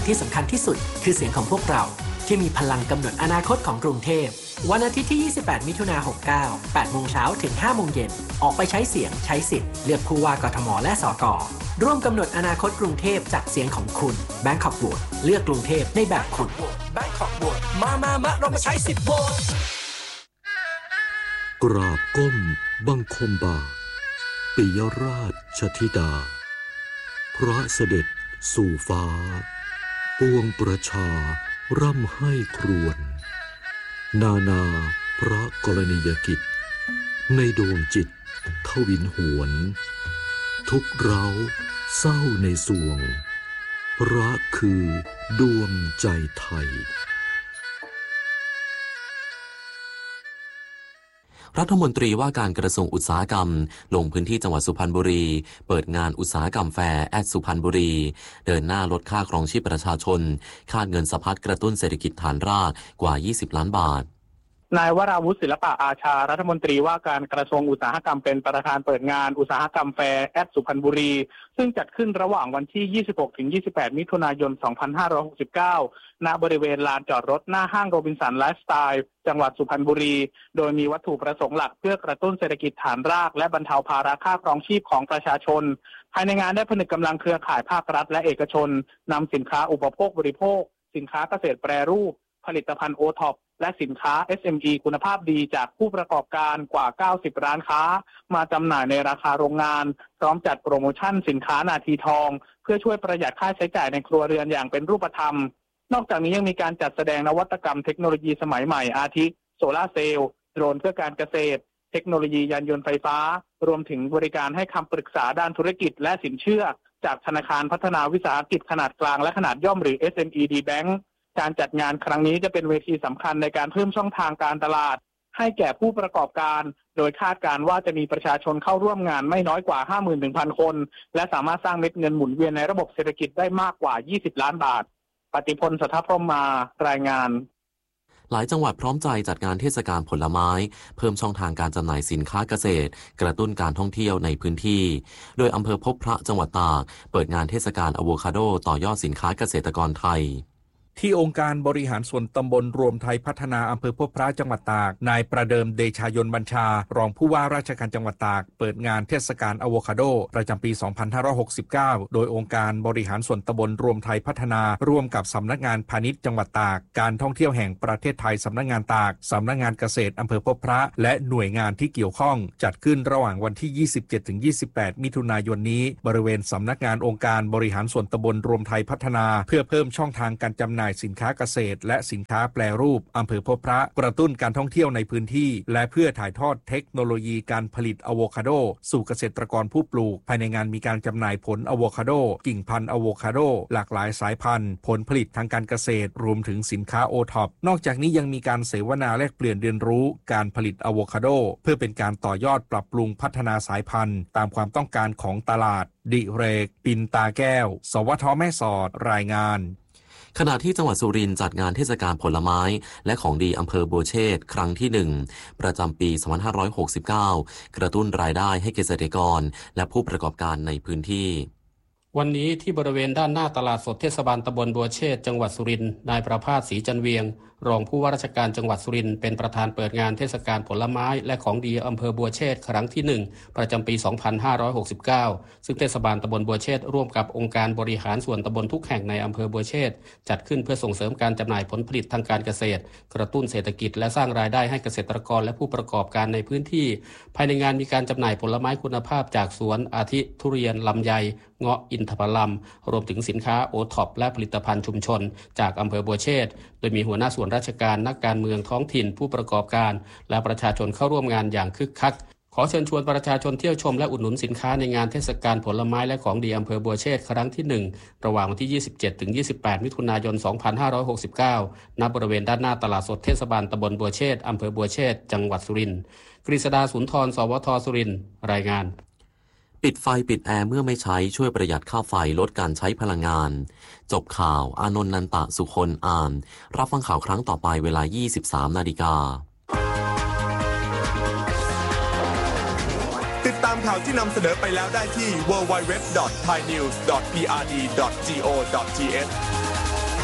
ที่สำคัญที่สุดคือเสียงของพวกเราที่มีพลังกำหนดอนาคตของกรุงเทพวันอาทิตย์ที่ 28 มิถุนายน 69 8 โมงเช้าถึง 5 โมงเย็นออกไปใช้เสียงใช้สิทธิ์เลือกผู้ว่ากทมและสก.ร่วมกำหนดอนาคตกรุงเทพจากเสียงของคุณ Bangkok Vote เลือกกรุงเทพในแบบคุณ Bangkok Vote มาเรามาใช้สิทธิ์โหวตกราบก้มบังคมบาทปิยราชธิดาพระเสด็จสู่ฟ้าปวงประชาร่ำให้ครวญนาพระกรณียกิจในดวงจิตทวินหวนทุกเร้าเศร้าในสวงรักคือดวงใจไทยรัฐมนตรีว่าการกระทรวงอุตสาหกรรมลงพื้นที่จังหวัดสุพรรณบุรีเปิดงานอุตสาหกรรมแฟร์สุพรรณบุรีเดินหน้าลดค่าครองชีพประชาชนคาดเงินสะพัดกระตุ้นเศรษฐกิจฐานรากกว่า20ล้านบาทนายวราวุฒิศิลปะอาชารัฐมนตรีว่าการกระทรวงอุตสาหกรรมเป็นประธานเปิดงานอุตสาหกรรมแฟร์สุพรรณบุรีซึ่งจัดขึ้นระหว่างวันที่ 26-28 มิถุนายน 2569 ณ บริเวณลานจอดรถหน้าห้างโรบินสันไลฟ์สไตล์จังหวัดสุพรรณบุรีโดยมีวัตถุประสงค์หลักเพื่อกระตุ้นเศรษฐกิจฐานรากและบรรเทาภาระค่าครองชีพของประชาชนภายในงานได้ผนึกกำลังเครือข่ายภาครัฐและเอกชนนำสินค้าอุปโภคบริโภคสินค้าเกษตรแปรรูปผลิตภัณฑ์โอท็อปและสินค้า SME คุณภาพดีจากผู้ประกอบการกว่า90ร้านค้ามาจำหน่ายในราคาโรงงานพร้อมจัดโปรโมชั่นสินค้านาทีทองเพื่อช่วยประหยัดค่าใช้จ่ายในครัวเรือนอย่างเป็นรูปธรรมนอกจากนี้ยังมีการจัดแสดงนวัตกรรมเทคโนโลยีสมัยใหม่อาทิโซลาร์เซลล์โดรนเพื่อการเกษตรเทคโนโลยียานยนต์ไฟฟ้ารวมถึงบริการให้คำปรึกษาด้านธุรกิจและสินเชื่อจากธนาคารพัฒนาวิสาหกิจขนาดกลางและขนาดย่อมหรือ SMED Bankการจัดงานครั้งนี้จะเป็นเวทีสำคัญในการเพิ่มช่องทางการตลาดให้แก่ผู้ประกอบการโดยคาดการณ์ว่าจะมีประชาชนเข้าร่วมงานไม่น้อยกว่า 51,000 คนและสามารถสร้างเม็ดเงินหมุนเวียนในระบบเศรษฐกิจได้มากกว่า20ล้านบาทปฏิพล สัทธพรหมารายงานหลายจังหวัดพร้อมใจจัดงานเทศกาลผลไม้เพิ่มช่องทางการจำหน่ายสินค้าเกษตรกระตุ้นการท่องเที่ยวในพื้นที่โดยอำเภอพบพระจังหวัดตากเปิดงานเทศกาลอะโวคาโดต่อยอดสินค้าเกษตรกรไทยที่องค์การบริหารส่วนตำบลรวมไทยพัฒนาอำเภอพบพระจังหวัดตากนายประเดิมเดชายนบัญชารองผู้ว่าราชการจังหวัดตากเปิดงานเทศกาลอะโวคาโดประจำปี 2569 โดยองค์การบริหารส่วนตำบลรวมไทยพัฒนาร่วมกับสำนักงานพาณิชย์จังหวัดตากการท่องเที่ยวแห่งประเทศไทยสำนักงานตากสำนักงานเกษตรอำเภอพบพระและหน่วยงานที่เกี่ยวข้องจัดขึ้นระหว่างวันที่ 27-28 มิถุนายนนี้บริเวณสำนักงานองค์การบริหารส่วนตำบลรวมไทยพัฒนาเพื่อเพิ่มช่องทางการจำหน่ายสินค้าเกษตรและสินค้าแปรรูปอำเภอพบพระกระตุ้นการท่องเที่ยวในพื้นที่และเพื่อถ่ายทอดเทคโนโลยีการผลิตอะโวคาโดสู่เกษตรกรผู้ปลูกภายในงานมีการจำหน่ายผลอะโวคาโดกิ่งพันธุ์อะโวคาโดหลากหลายสายพันธุ์ผลผลิตทางการเกษตรรวมถึงสินค้าโอท็อปนอกจากนี้ยังมีการเสวนาแลกเปลี่ยนเรียนรู้การผลิตอะโวคาโดเพื่อเป็นการต่อยอดปรับปรุงพัฒนาสายพันธุ์ตามความต้องการของตลาดดิเรกปินตาแก้วสวท.แม่สอดรายงานขณะที่จังหวัดสุรินทร์จัดงานเทศกาลผลไม้และของดีอำเภอบัวเชษฐ์ครั้งที่ 1 ประจำปี 2569 กระตุ้นรายได้ให้เกษตรกรและผู้ประกอบการในพื้นที่วันนี้ที่บริเวณด้านหน้าตลาดสดเทศบาลตำบลบัวเชษฐ์จังหวัดสุรินทร์นายประภาสศรีจันเวียงรองผู้ว่าราชการจังหวัดสุรินทร์เป็นประธานเปิดงานเทศกาลผลไม้และของดีอำเภอบัวเชษฐ์ครั้งที่ 1 ประจำปี 2569 ซึ่งเทศบาลตำบลบัวเชษฐ์ร่วมกับองค์การบริหารส่วนตำบลทุกแห่งในอำเภอบัวเชษฐ์จัดขึ้นเพื่อส่งเสริมการจำหน่ายผลผลิตทางการเกษตรกระตุ้นเศรษฐกิจและสร้างรายได้ให้เกษตรกรและผู้ประกอบการในพื้นที่ภายในงานมีการจำหน่ายผลไม้คุณภาพจากสวนอาทิทุเรียนลำไยเงาะอินทผลัมรวมถึงสินค้าโอท็อปและผลิตภัณฑ์ชุมชนจากอำเภอบัวเชษฐ์โดยมีหัวหน้าส่วนราชการนักการเมืองท้องถิ่นผู้ประกอบการและประชาชนเข้าร่วมงานอย่างคึกคักขอเชิญชวนประชาชนเที่ยวชมและอุดหนุนสินค้าในงานเทศกาลผลไม้และของดีอำเภอบัวเชษฐ์ครั้งที่ 1 ระหว่างวันที่ 27-28 มิถุนายน 2569 ณ บริเวณด้านหน้าตลาดสดเทศบาลตำบลบัวเชษฐ์อำเภอบัวเชษฐ์จังหวัดสุรินทร์กฤษดาสุนทรสวทสุรินทร์รายงานปิดไฟปิดแอร์เมื่อไม่ใช้ช่วยประหยัดค่าไฟลดการใช้พลังงานจบข่าวอานนท์นันตะสุคนอ่านรับฟังข่าวครั้งต่อไปเวลา 23:00 น. ติดตามข่าวที่นำเสนอไปแล้วได้ที่ www.thainews.prd.go.th